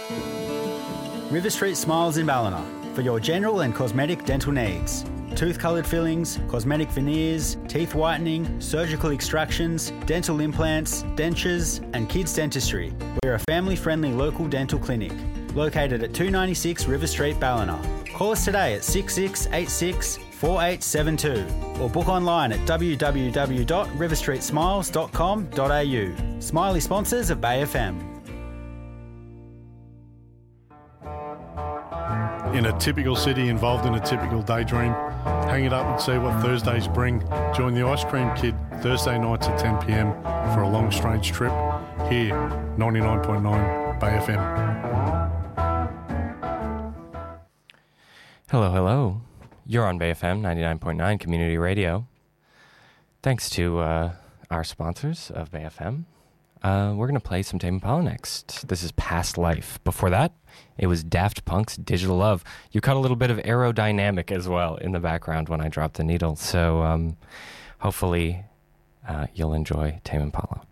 River Street Smiles in Ballina for your general and cosmetic dental needs. Tooth-coloured fillings, cosmetic veneers, teeth whitening, surgical extractions, dental implants, dentures and kids dentistry. We're a family-friendly local dental clinic located at 296 River Street, Ballina. Call us today at 6686 4872 or book online at www.riverstreetsmiles.com.au. Smiley sponsors of Bay FM. In a typical city involved in a typical daydream, hang it up and see what Thursdays bring. Join the Ice Cream Kid Thursday nights at 10 p.m. for a long strange trip here, 99.9 Bay FM. Hello, hello. You're on Bay FM 99.9 Community Radio. Thanks to our sponsors of Bay FM. We're going to play some Tame Impala next. This is Past Life. Before that, it was Daft Punk's Digital Love. You caught a little bit of aerodynamic as well in the background when I dropped the needle. So hopefully you'll enjoy Tame Impala.